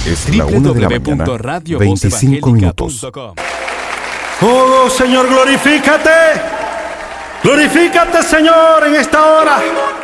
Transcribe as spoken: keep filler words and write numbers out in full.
Es la una de la mañana, veinticinco minutos. Oh, Señor, glorifícate. Glorifícate, Señor, en esta hora.